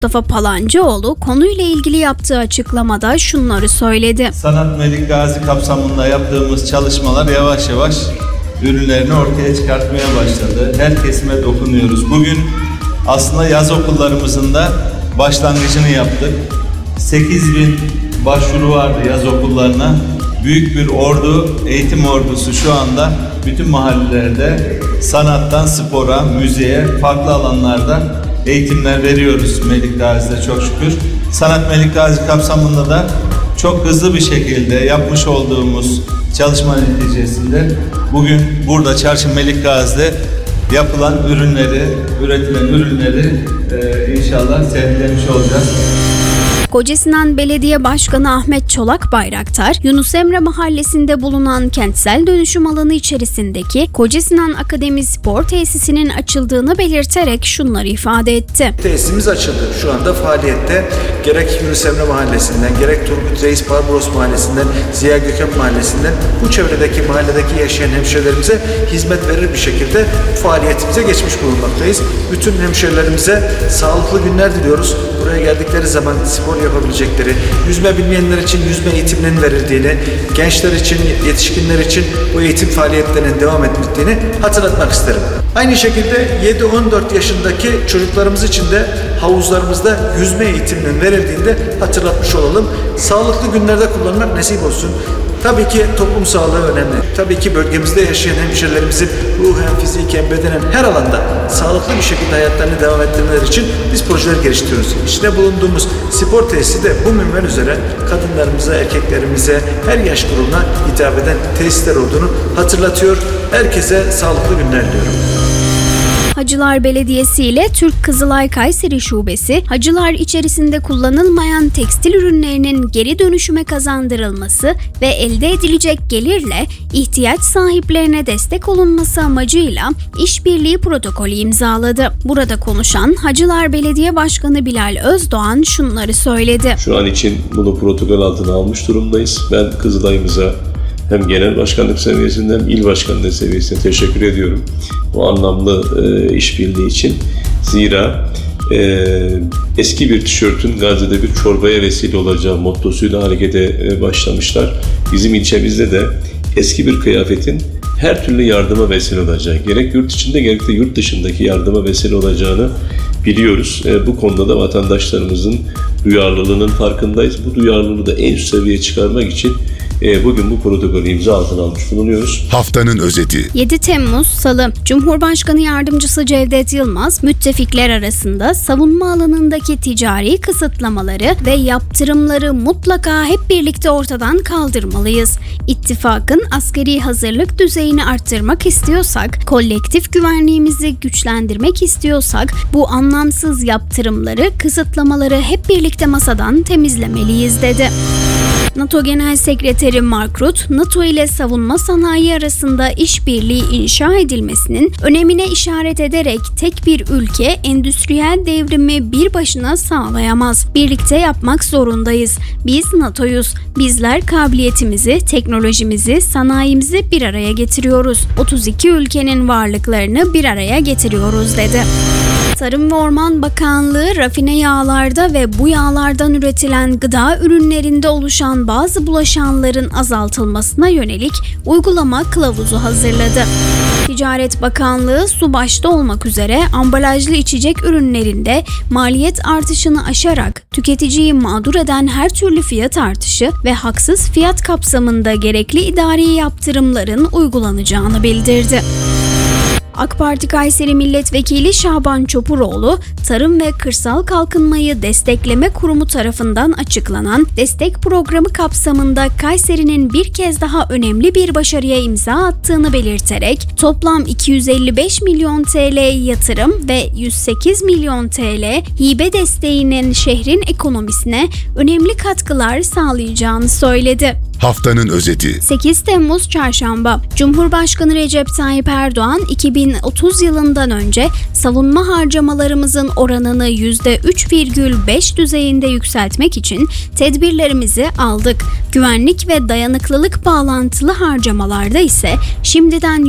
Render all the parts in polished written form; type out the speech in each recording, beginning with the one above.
Mustafa Palancıoğlu konuyla ilgili yaptığı açıklamada şunları söyledi. Sanat Melik Gazi kapsamında yaptığımız çalışmalar yavaş yavaş ürünlerini ortaya çıkartmaya başladı. Her kesime dokunuyoruz. Bugün aslında yaz okullarımızın da başlangıcını yaptık. 8.000 başvuru vardı yaz okullarına. Büyük bir ordu, eğitim ordusu şu anda bütün mahallelerde sanattan spora, müziğe, farklı alanlarda eğitimler veriyoruz Melik Gazi'de çok şükür. Sanat Melik Gazi kapsamında da çok hızlı bir şekilde yapmış olduğumuz çalışma neticesinde bugün burada Çarşı Melik Gazi'de yapılan ürünleri, üretilen ürünleri inşallah sergilemiş olacağız. Kocasinan Belediye Başkanı Ahmet Çolak Bayraktar, Yunus Emre Mahallesi'nde bulunan kentsel dönüşüm alanı içerisindeki Kocasinan Akademi Spor Tesisi'nin açıldığını belirterek şunları ifade etti. Tesisimiz açıldı. Şu anda faaliyette. Gerek Yunus Emre Mahallesi'nden, gerek Turgut Reis Barbaros Mahallesi'nden, Ziya Gökalp Mahallesi'nden bu çevredeki mahalledeki yaşayan hemşehrilerimize hizmet verir bir şekilde faaliyetimize geçmiş bulunmaktayız. Bütün hemşehrilerimize sağlıklı günler diliyoruz. Buraya geldikleri zaman spor yapabilecekleri, yüzme bilmeyenler için yüzme eğitimlerinin verildiğini, gençler için, yetişkinler için bu eğitim faaliyetlerinin devam ettiğini hatırlatmak isterim. Aynı şekilde 7-14 yaşındaki çocuklarımız için de havuzlarımızda yüzme eğitiminin verildiğinde hatırlatmış olalım. Sağlıklı günlerde kullanmak nasip olsun. Tabii ki toplum sağlığı önemli. Tabii ki bölgemizde yaşayan hemşehrilerimizin ruhen, fiziken, bedenen her alanda sağlıklı bir şekilde hayatlarını devam ettirmeleri için biz projeler geliştiriyoruz. İçinde bulunduğumuz spor tesisi de bu minval üzere kadınlarımıza, erkeklerimize, her yaş grubuna hitap eden tesisler olduğunu hatırlatıyor. Herkese sağlıklı günler diliyorum. Hacılar Belediyesi ile Türk Kızılay Kayseri Şubesi, hacılar içerisinde kullanılmayan tekstil ürünlerinin geri dönüşüme kazandırılması ve elde edilecek gelirle ihtiyaç sahiplerine destek olunması amacıyla işbirliği protokolü imzaladı. Burada konuşan Hacılar Belediye Başkanı Bilal Özdoğan şunları söyledi. Şu an için bunu protokol altına almış durumdayız. Ben Kızılay'ımıza hem genel başkanlık seviyesinden hem il başkanlığı seviyesinde teşekkür ediyorum bu anlamlı işbirliği için. Zira eski bir tişörtün Gazze'de bir çorbaya vesile olacağı mottosuyla harekete başlamışlar. Bizim ilçemizde de eski bir kıyafetin her türlü yardıma vesile olacağı, gerek yurt içinde gerek de yurt dışındaki yardıma vesile olacağını biliyoruz. Bu konuda da vatandaşlarımızın duyarlılığının farkındayız. Bu duyarlılığı da en üst seviyeye çıkarmak için bugün bu protokolü imza altına almış bulunuyoruz. Haftanın özeti. 7 Temmuz Salı, Cumhurbaşkanı Yardımcısı Cevdet Yılmaz, müttefikler arasında savunma alanındaki ticari kısıtlamaları ve yaptırımları mutlaka hep birlikte ortadan kaldırmalıyız. İttifakın askeri hazırlık düzeyini arttırmak istiyorsak, kolektif güvenliğimizi güçlendirmek istiyorsak, bu anlamsız yaptırımları, kısıtlamaları hep birlikte masadan temizlemeliyiz dedi. NATO Genel Sekreteri Mark Rutte, NATO ile savunma sanayi arasında işbirliği inşa edilmesinin önemine işaret ederek tek bir ülke endüstriyel devrimi bir başına sağlayamaz. Birlikte yapmak zorundayız. Biz NATO'yuz. Bizler kabiliyetimizi, teknolojimizi, sanayimizi bir araya getiriyoruz. 32 ülkenin varlıklarını bir araya getiriyoruz dedi. Tarım ve Orman Bakanlığı rafine yağlarda ve bu yağlardan üretilen gıda ürünlerinde oluşan bazı bulaşanların azaltılmasına yönelik uygulama kılavuzu hazırladı. Ticaret Bakanlığı su başta olmak üzere ambalajlı içecek ürünlerinde maliyet artışını aşarak tüketiciyi mağdur eden her türlü fiyat artışı ve haksız fiyat kapsamında gerekli idari yaptırımların uygulanacağını bildirdi. AK Parti Kayseri Milletvekili Şaban Çopuroğlu, Tarım ve Kırsal Kalkınmayı Destekleme Kurumu tarafından açıklanan destek programı kapsamında Kayseri'nin bir kez daha önemli bir başarıya imza attığını belirterek toplam 255 milyon TL yatırım ve 108 milyon TL hibe desteğinin şehrin ekonomisine önemli katkılar sağlayacağını söyledi. Haftanın özeti. 8 Temmuz Çarşamba. Cumhurbaşkanı Recep Tayyip Erdoğan 2030 yılından önce savunma harcamalarımızın oranını %3,5 düzeyinde yükseltmek için tedbirlerimizi aldık. Güvenlik ve dayanıklılık bağlantılı harcamalarda ise şimdiden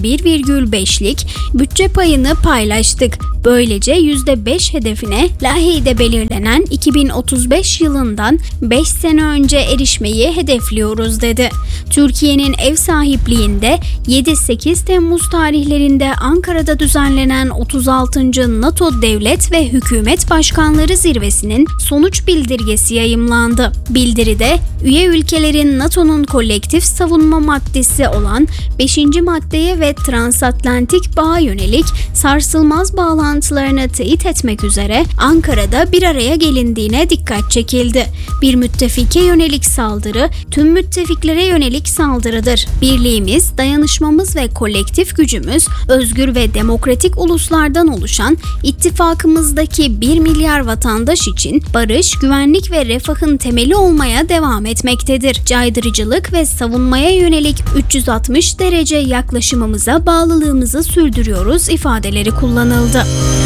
%1,5'lik bütçe payını paylaştık. Böylece %5 hedefine laheyde belirlenen 2035 yılından 5 sene önce erişmeyi hedefliyoruz dedi. Türkiye'nin ev sahipliğinde 7-8 Temmuz tarihlerinde Ankara'da düzenlenen 36. NATO Devlet ve Hükümet Başkanları Zirvesi'nin sonuç bildirgesi yayımlandı. Bildiride üye ülkelerin NATO'nun kolektif savunma maddesi olan 5. maddeye ve transatlantik bağa yönelik sarsılmaz bağlantılarını teyit etmek üzere Ankara'da bir araya gelindiğine dikkat çekildi. Bir müttefike yönelik saldırı, tüm müttefiklere yönelik saldırıdır. Birliğimiz, dayanışmamız ve kolektif gücümüz, özgür ve demokratik uluslardan oluşan ittifakımızdaki 1 milyar vatandaş için barış, güvenlik ve refahın temeli olmaya devam etmektedir. Caydırıcılık ve savunmaya yönelik 360 derece yaklaşımımıza bağlılığımızı sürdürüyoruz ifadeleri kullanıldı.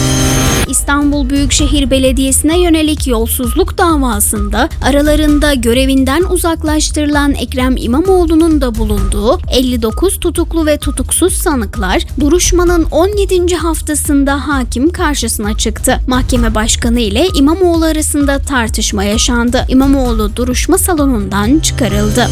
İstanbul Büyükşehir Belediyesi'ne yönelik yolsuzluk davasında aralarında görevinden uzaklaştırılan Ekrem İmamoğlu'nun da bulunduğu 59 tutuklu ve tutuksuz sanıklar duruşmanın 17. haftasında hakim karşısına çıktı. Mahkeme başkanı ile İmamoğlu arasında tartışma yaşandı. İmamoğlu duruşma salonundan çıkarıldı.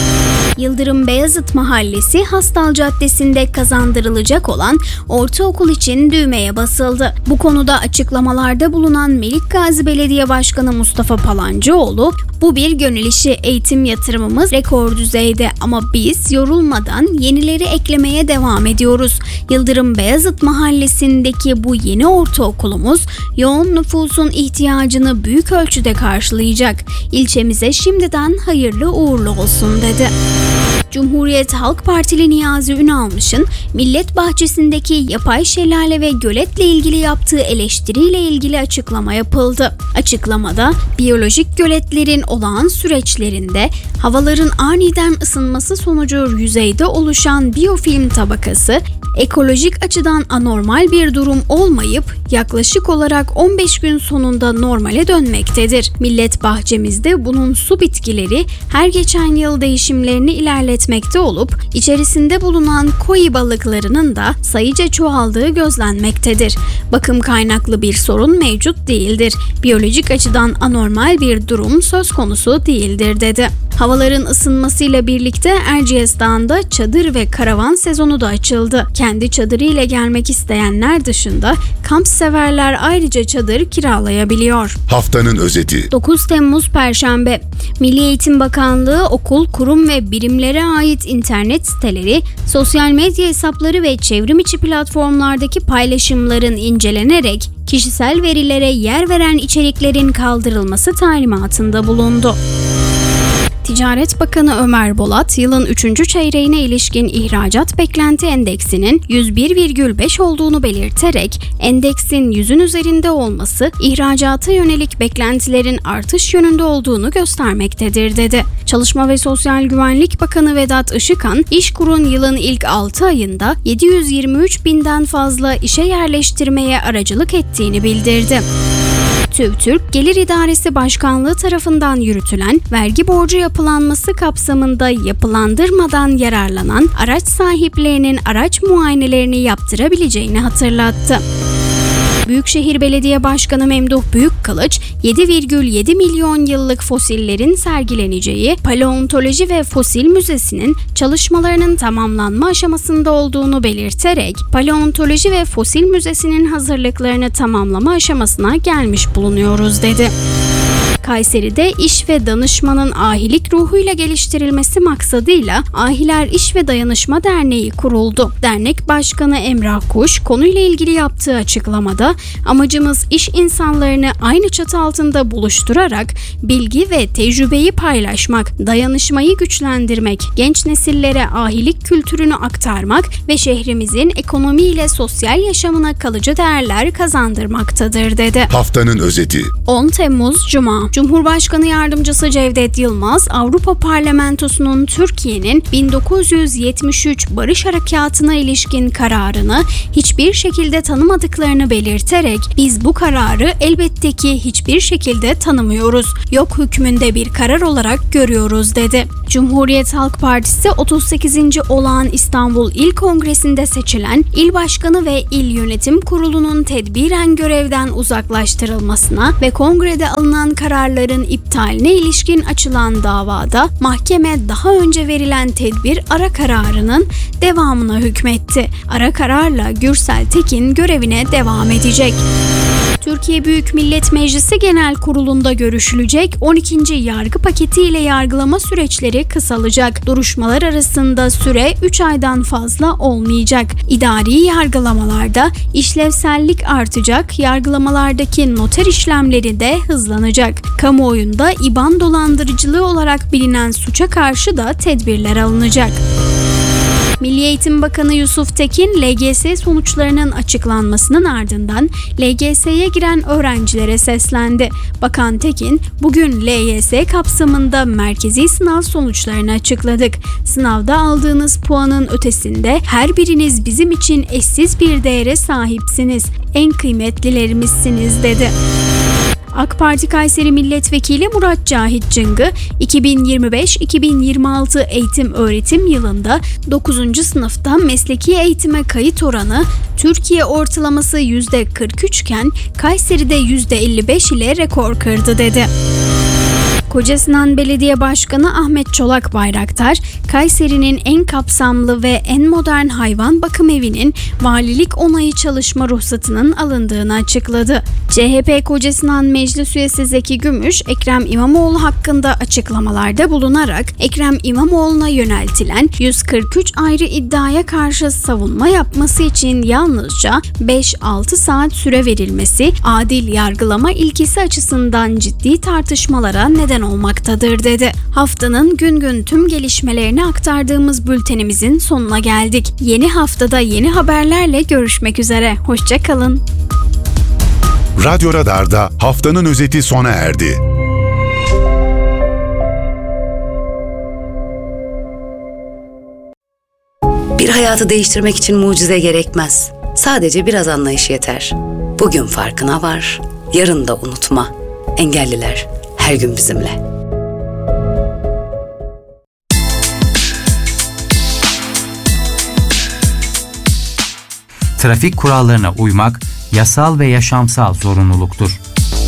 Yıldırım Beyazıt Mahallesi Hastal Caddesi'nde kazandırılacak olan ortaokul için düğmeye basıldı. Bu konuda açıklamalarda bulunan Melikgazi Belediye Başkanı Mustafa Palancıoğlu, "Bu bir gönül işi, eğitim yatırımımız rekor düzeyde ama biz yorulmadan yenileri eklemeye devam ediyoruz. Yıldırım Beyazıt Mahallesi'ndeki bu yeni ortaokulumuz yoğun nüfusun ihtiyacını büyük ölçüde karşılayacak. İlçemize şimdiden hayırlı uğurlu olsun" dedi. Cumhuriyet Halk Partili Niyazi Ünalmış'ın Millet Bahçesi'ndeki yapay şelale ve göletle ilgili yaptığı eleştiriyle ilgili açıklama yapıldı. Açıklamada biyolojik göletlerin olağan süreçlerinde havaların aniden ısınması sonucu yüzeyde oluşan biyofilm tabakası ekolojik açıdan anormal bir durum olmayıp yaklaşık olarak 15 gün sonunda normale dönmektedir. Millet bahçemizde bunun su bitkileri her geçen yıl değişimlerini ilerletmekte olup içerisinde bulunan koi balıklarının da sayıca çoğaldığı gözlenmektedir. Bakım kaynaklı bir sorun mevcut değildir. Biyolojik açıdan anormal bir durum söz konusu değildir dedi. Havaların ısınmasıyla birlikte Erciyes Dağı'nda çadır ve karavan sezonu da açıldı. Kendi çadırıyla gelmek isteyenler dışında kamp severler ayrıca çadır kiralayabiliyor. Haftanın özeti. 9 Temmuz Perşembe. Milli Eğitim Bakanlığı okul, kurum ve birimlere ait internet siteleri, sosyal medya hesapları ve çevrim içi platformlardaki paylaşımların incelenerek kişisel verilere yer veren içeriklerin kaldırılması talimatında bulundu. Ticaret Bakanı Ömer Bolat, yılın 3. çeyreğine ilişkin ihracat beklenti endeksinin 101,5 olduğunu belirterek, endeksin 100'ün üzerinde olması ihracata yönelik beklentilerin artış yönünde olduğunu göstermektedir dedi. Çalışma ve Sosyal Güvenlik Bakanı Vedat Işıkhan, İşkur'un yılın ilk 6 ayında 723 binden fazla işe yerleştirmeye aracılık ettiğini bildirdi. TÜVTÜRK Gelir İdaresi Başkanlığı tarafından yürütülen vergi borcu yapılanması kapsamında yapılandırmadan yararlanan araç sahiplerinin araç muayenelerini yaptırabileceğini hatırlattı. Büyükşehir Belediye Başkanı Memduh Büyükkılıç, 7,7 milyon yıllık fosillerin sergileneceği Paleontoloji ve Fosil Müzesi'nin çalışmalarının tamamlanma aşamasında olduğunu belirterek, Paleontoloji ve Fosil Müzesi'nin hazırlıklarını tamamlama aşamasına gelmiş bulunuyoruz dedi. Kayseri'de iş ve danışmanın ahilik ruhuyla geliştirilmesi maksadıyla Ahiler İş ve Dayanışma Derneği kuruldu. Dernek Başkanı Emrah Kuş konuyla ilgili yaptığı açıklamada, amacımız iş insanlarını aynı çatı altında buluşturarak bilgi ve tecrübeyi paylaşmak, dayanışmayı güçlendirmek, genç nesillere ahilik kültürünü aktarmak ve şehrimizin ekonomiyle sosyal yaşamına kalıcı değerler kazandırmaktadır dedi. Haftanın özeti. 10 Temmuz Cuma. Cumhurbaşkanı Yardımcısı Cevdet Yılmaz, Avrupa Parlamentosu'nun Türkiye'nin 1973 Barış Harekatı'na ilişkin kararını hiçbir şekilde tanımadıklarını belirterek biz bu kararı elbette ki hiçbir şekilde tanımıyoruz, yok hükmünde bir karar olarak görüyoruz dedi. Cumhuriyet Halk Partisi 38. Olağan İstanbul İl Kongresi'nde seçilen İl Başkanı ve İl Yönetim Kurulu'nun tedbiren görevden uzaklaştırılmasına ve kongrede alınan kararların iptaline ilişkin açılan davada mahkeme daha önce verilen tedbir ara kararının devamına hükmetti. Ara kararla Gürsel Tekin görevine devam edecek. Türkiye Büyük Millet Meclisi Genel Kurulu'nda görüşülecek 12. yargı paketi ile yargılama süreçleri kısalacak. Duruşmalar arasında süre 3 aydan fazla olmayacak. İdari yargılamalarda işlevsellik artacak, yargılamalardaki noter işlemleri de hızlanacak. Kamuoyunda İBAN dolandırıcılığı olarak bilinen suça karşı da tedbirler alınacak. Milli Eğitim Bakanı Yusuf Tekin, LGS sonuçlarının açıklanmasının ardından LGS'ye giren öğrencilere seslendi. Bakan Tekin, bugün LYS kapsamında merkezi sınav sonuçlarını açıkladık. Sınavda aldığınız puanın ötesinde her biriniz bizim için eşsiz bir değere sahipsiniz, en kıymetlilerimizsiniz dedi. AK Parti Kayseri Milletvekili Murat Cahit Cıngı, 2025-2026 eğitim-öğretim yılında 9. sınıfta mesleki eğitime kayıt oranı Türkiye ortalaması %43 iken Kayseri'de %55 ile rekor kırdı dedi. Kocasinan Belediye Başkanı Ahmet Çolak Bayraktar, Kayseri'nin en kapsamlı ve en modern hayvan bakım evinin valilik onayı çalışma ruhsatının alındığını açıkladı. CHP Kocasinan Meclis Üyesi Zeki Gümüş, Ekrem İmamoğlu hakkında açıklamalarda bulunarak Ekrem İmamoğlu'na yöneltilen 143 ayrı iddiaya karşı savunma yapması için yalnızca 5-6 saat süre verilmesi, adil yargılama ilkesi açısından ciddi tartışmalara neden olmaktadır dedi. Haftanın gün gün tüm gelişmelerini aktardığımız bültenimizin sonuna geldik. Yeni haftada yeni haberlerle görüşmek üzere. Hoşça kalın. Radyo Radar'da haftanın özeti sona erdi. Bir hayatı değiştirmek için mucize gerekmez. Sadece biraz anlayış yeter. Bugün farkına var, yarın da unutma. Engelliler her gün bizimle. Trafik kurallarına uymak yasal ve yaşamsal zorunluluktur.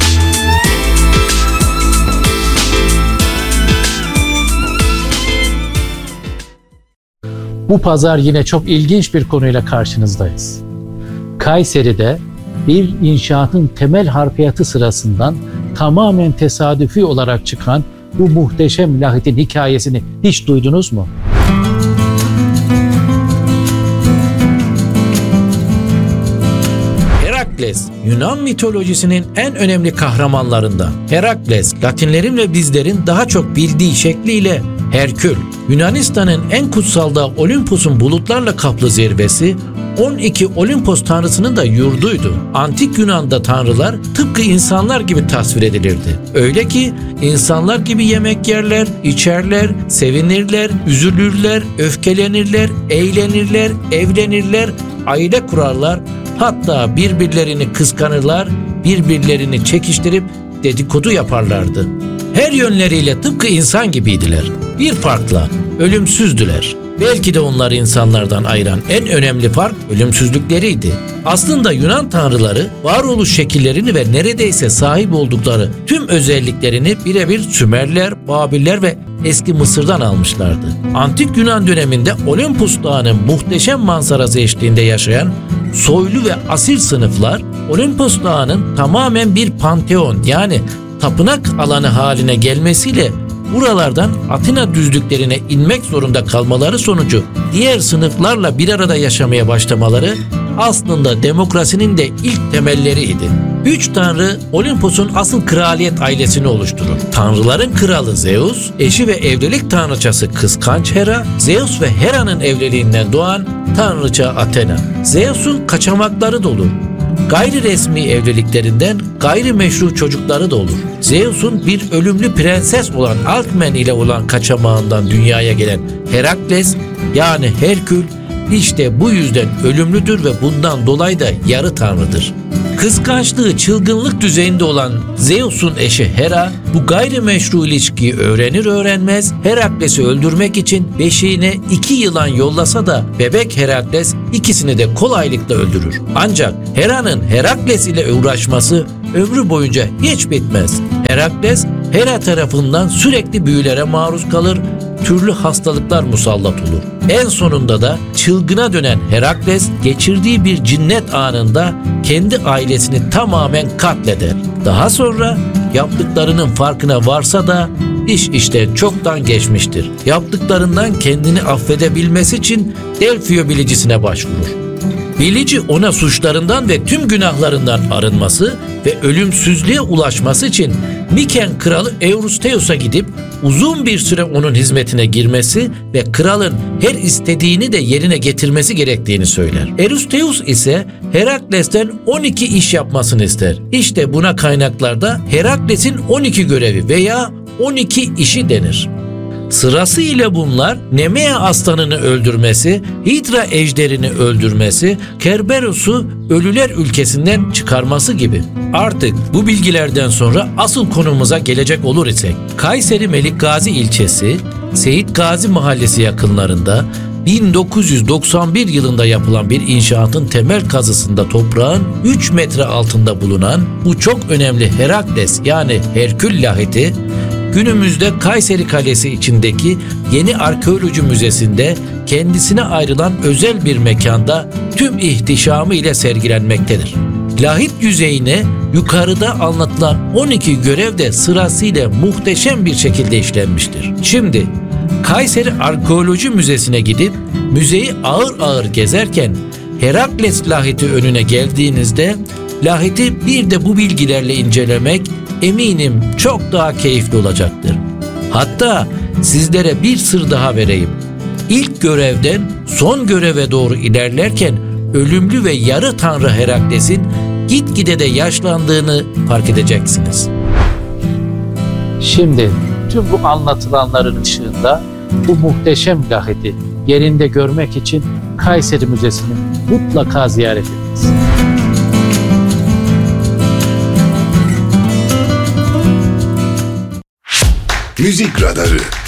Bu pazar yine çok ilginç bir konuyla karşınızdayız. Kayseri'de bir inşaatın temel harfiyatı sırasından tamamen tesadüfi olarak çıkan bu muhteşem lahitin hikayesini hiç duydunuz mu? Herakles, Yunan mitolojisinin en önemli kahramanlarından. Herakles, Latinlerin ve bizlerin daha çok bildiği şekliyle Herkül, Yunanistan'ın en kutsal dağı Olimpos'un bulutlarla kaplı zirvesi, 12 Olimpos tanrısının da yurduydu. Antik Yunan'da tanrılar tıpkı insanlar gibi tasvir edilirdi. Öyle ki insanlar gibi yemek yerler, içerler, sevinirler, üzülürler, öfkelenirler, eğlenirler, evlenirler, aile kurarlar, hatta birbirlerini kıskanırlar, birbirlerini çekiştirip dedikodu yaparlardı. Her yönleriyle tıpkı insan gibiydiler. Bir farkla, ölümsüzdüler. Belki de onları insanlardan ayıran en önemli fark ölümsüzlükleriydi. Aslında Yunan tanrıları varoluş şekillerini ve neredeyse sahip oldukları tüm özelliklerini birebir Sümerler, Babiller ve eski Mısır'dan almışlardı. Antik Yunan döneminde Olimpos Dağı'nın muhteşem manzarası eşliğinde yaşayan soylu ve asil sınıflar, Olimpos Dağı'nın tamamen bir panteon yani tapınak alanı haline gelmesiyle buralardan Atina düzlüklerine inmek zorunda kalmaları sonucu diğer sınıflarla bir arada yaşamaya başlamaları aslında demokrasinin de ilk temelleriydi. Üç tanrı Olimpos'un asıl kraliyet ailesini oluşturur. Tanrıların kralı Zeus, eşi ve evlilik tanrıçası kıskanç Hera, Zeus ve Hera'nın evliliğinden doğan tanrıça Athena. Zeus'un kaçamakları dolu. Gayri resmi evliliklerinden gayrimeşru çocukları da olur. Zeus'un bir ölümlü prenses olan Alkmen ile olan kaçamağından dünyaya gelen Herakles yani Herkül işte bu yüzden ölümlüdür ve bundan dolayı da yarı tanrıdır. Kıskançlığı çılgınlık düzeyinde olan Zeus'un eşi Hera bu gayrimeşru ilişkiyi öğrenir öğrenmez Herakles'i öldürmek için beşiğine 2 yılan yollasa da bebek Herakles ikisini de kolaylıkla öldürür. Ancak Hera'nın Herakles ile uğraşması ömrü boyunca hiç bitmez. Herakles Hera tarafından sürekli büyülere maruz kalır, türlü hastalıklar musallat olur. En sonunda da çılgına dönen Herakles geçirdiği bir cinnet anında kendi ailesini tamamen katleder. Daha sonra yaptıklarının farkına varsa da iş işte çoktan geçmiştir. Yaptıklarından kendini affedebilmesi için Delphiyo bilicisine başvurur. Bilici ona suçlarından ve tüm günahlarından arınması ve ölümsüzlüğe ulaşması için Miken kralı Eurystheus'a gidip uzun bir süre onun hizmetine girmesi ve kralın her istediğini de yerine getirmesi gerektiğini söyler. Eurystheus ise Herakles'ten 12 iş yapmasını ister. İşte buna kaynaklarda Herakles'in 12 görevi veya 12 işi denir. Sırasıyla bunlar Nemea aslanını öldürmesi, Hidra ejderini öldürmesi, Kerberos'u ölüler ülkesinden çıkarması gibi. Artık bu bilgilerden sonra asıl konumuza gelecek olur isek, Kayseri Melikgazi ilçesi, Seyit Gazi mahallesi yakınlarında 1991 yılında yapılan bir inşaatın temel kazısında toprağın 3 metre altında bulunan bu çok önemli Herakles yani Herkül lahiti, günümüzde Kayseri Kalesi içindeki Yeni Arkeoloji Müzesi'nde kendisine ayrılan özel bir mekanda tüm ihtişamı ile sergilenmektedir. Lahit yüzeyine yukarıda anlatılan 12 görev de sırasıyla muhteşem bir şekilde işlenmiştir. Şimdi Kayseri Arkeoloji Müzesi'ne gidip müzeyi ağır ağır gezerken Herakles lahiti önüne geldiğinizde lahiti bir de bu bilgilerle incelemek eminim çok daha keyifli olacaktır. Hatta sizlere bir sır daha vereyim. İlk görevden son göreve doğru ilerlerken ölümlü ve yarı tanrı Herakles'in gitgide de yaşlandığını fark edeceksiniz. Şimdi tüm bu anlatılanların ışığında bu muhteşem lahiti yerinde görmek için Kayseri Müzesi'ni mutlaka ziyaret ediniz. Müzik Radarı.